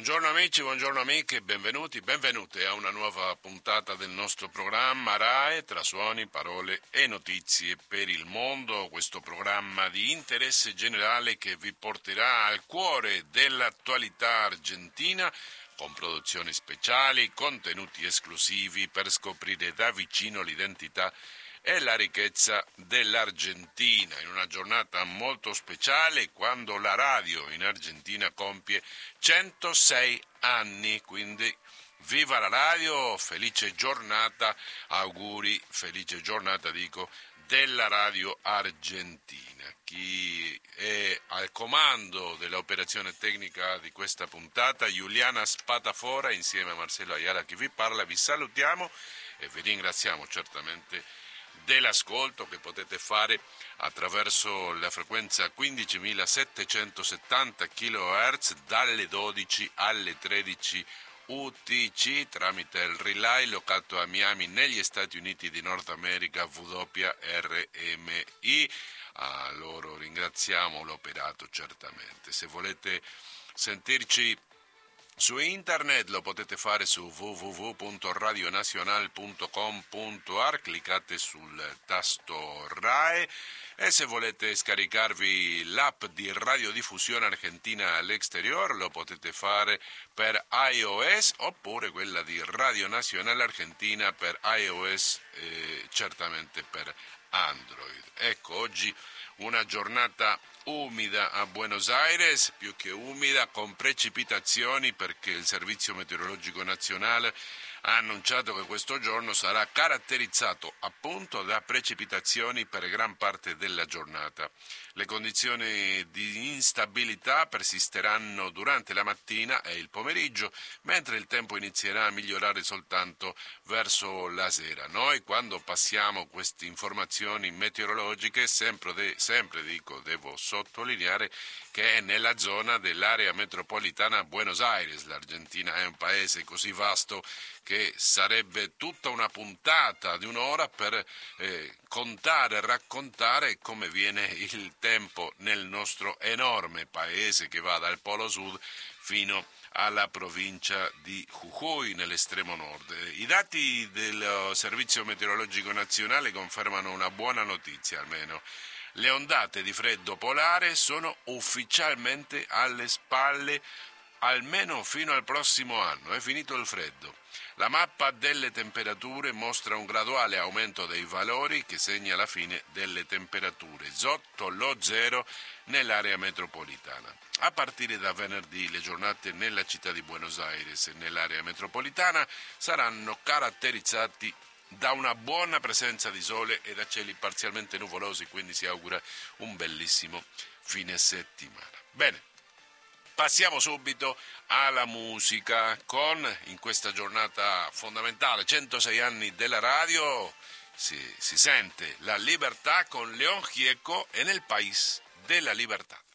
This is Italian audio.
Buongiorno amici, buongiorno amiche, benvenuti, benvenute a una nuova puntata del nostro programma RAE tra suoni, parole e notizie per il mondo, questo programma di interesse generale che vi porterà al cuore dell'attualità argentina con produzioni speciali, contenuti esclusivi per scoprire da vicino l'identità e la ricchezza dell'Argentina, in una giornata molto speciale quando la radio in Argentina compie 106 anni, quindi viva la radio, felice giornata, auguri, felice giornata della radio argentina. Chi è al comando dell'operazione tecnica di questa puntata, Giuliana Spatafora, insieme a Marcello Ayala che vi parla, vi salutiamo e vi ringraziamo certamente dell'ascolto che potete fare attraverso la frequenza 15.770 kHz dalle 12 alle 13 UTC tramite il relay locato a Miami negli Stati Uniti di Nord America WRMI. A loro ringraziamo l'operato certamente. Se volete sentirci su internet lo potete fare su www.radionacional.com.ar, cliccate sul tasto RAE e se volete scaricarvi l'app di radiodiffusione argentina all'exterior lo potete fare per iOS oppure quella di Radio Nazionale Argentina per iOS e certamente per Android. Ecco, oggi una giornata umida a Buenos Aires, più che umida, con precipitazioni perché il Servizio Meteorologico Nazionale ha annunciato che questo giorno sarà caratterizzato appunto da precipitazioni per gran parte della giornata. Le condizioni di instabilità persisteranno durante la mattina e il pomeriggio, mentre il tempo inizierà a migliorare soltanto verso la sera. Noi quando passiamo queste informazioni meteorologiche devo sottolineare che è nella zona dell'area metropolitana Buenos Aires. L'Argentina è un paese così vasto che sarebbe tutta una puntata di un'ora per contare e raccontare come viene il tempo nel nostro enorme paese che va dal Polo Sud fino alla provincia di Jujuy nell'estremo nord. I dati del Servizio Meteorologico Nazionale confermano una buona notizia almeno. Le ondate di freddo polare sono ufficialmente alle spalle almeno fino al prossimo anno, è finito il freddo. La mappa delle temperature mostra un graduale aumento dei valori che segna la fine delle temperature sotto lo zero nell'area metropolitana. A partire da venerdì le giornate nella città di Buenos Aires e nell'area metropolitana saranno caratterizzati da una buona presenza di sole e da cieli parzialmente nuvolosi, quindi si augura un bellissimo fine settimana. Bene, passiamo subito alla musica con, in questa giornata fondamentale, 106 anni della radio, si sente la libertà con León Gieco e nel País de la Libertad.